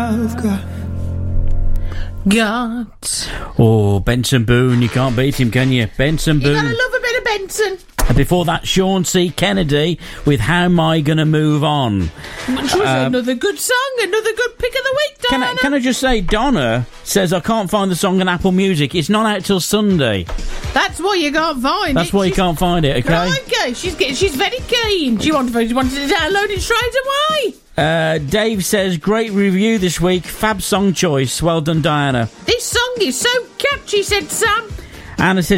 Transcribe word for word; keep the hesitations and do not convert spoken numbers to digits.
I've got. Got. Oh, Benson Boone, you can't beat him, can you? Benson You Boone. gotta love a bit of Benson. And before that, Sean C. Kennedy with How Am I Gonna Move On? Which was Um, another good song, another good pick of the week, Can Donna. I, can I just say, Donna says, I can't find the song on Apple Music. It's not out till Sunday. That's why you can't find That's it. why you She's- can't find it, okay? Right, okay. She's get- she's very keen. She wanted, she wanted to download it straight away. Uh, Dave says, great review this week. Fab song choice. Well done, Diana. This song is so catchy, said Sam. Anna says,